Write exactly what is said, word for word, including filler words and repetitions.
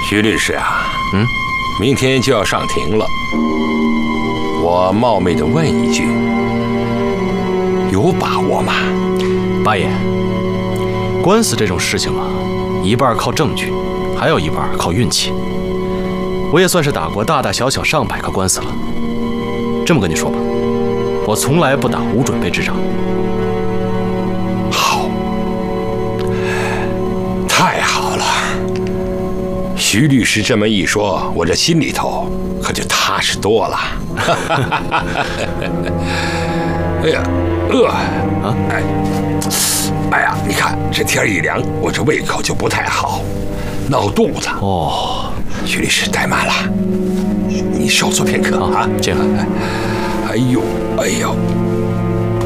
徐律师啊， 嗯， 明天就要上庭了，我冒昧的问一句，有把握吗？ 八爷，官司这种事情啊，一半靠证据，还有一半靠运气。我也算是打过大大小小上百个官司了。这么跟你说吧，我从来不打无准备之仗。 好，太好了。徐律师这么一说，我这心里头可就踏实多了。哎呀，饿啊！哎，哎呀，你看这天一凉，我这胃口就不太好，闹肚子。 哦， 徐律师怠慢了，你稍坐片刻啊。 这样。 哎呦，哎呦。